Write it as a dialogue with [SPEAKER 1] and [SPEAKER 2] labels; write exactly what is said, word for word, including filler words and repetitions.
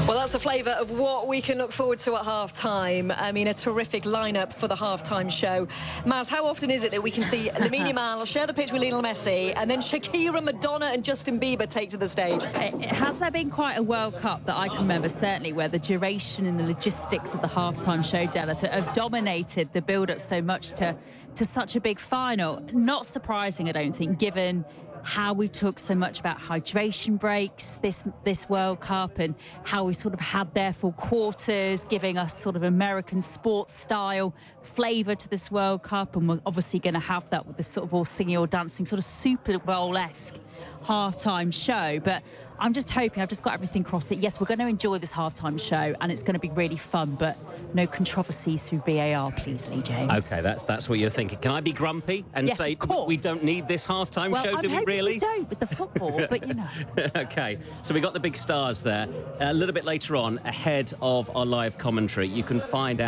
[SPEAKER 1] Well, that's a flavour of what we can look forward to at half-time. I mean, a terrific lineup for the half-time show. Maz, how often is it that we can see Lamine Yamal share the pitch with Lionel Messi and then Shakira, Madonna and Justin Bieber take to the stage?
[SPEAKER 2] Has there been quite a World Cup that I can remember, certainly, where the duration and the logistics of the half-time show, Della, have dominated the build-up so much to, to such a big final? Not surprising, I don't think, given how we talked so much about hydration breaks this this World Cup and how we sort of had their full quarters, giving us sort of American sports style flavour to this World Cup. And we're obviously going to have that with this sort of all singing or dancing, sort of Super Bowl-esque half-time show. But I'm just hoping, I've just got everything crossed, that yes, we're going to enjoy this half-time show and it's going to be really fun, but no controversies through V A R, please, Lee James.
[SPEAKER 3] OK, that's that's what you're thinking. Can I be grumpy and
[SPEAKER 2] yes,
[SPEAKER 3] say
[SPEAKER 2] of course.
[SPEAKER 3] we don't need this half-time
[SPEAKER 2] well,
[SPEAKER 3] show,
[SPEAKER 2] I'm
[SPEAKER 3] do we really?
[SPEAKER 2] we don't with the football, but you know.
[SPEAKER 3] OK, so we got the big stars there. A little bit later on, ahead of our live commentary, you can find out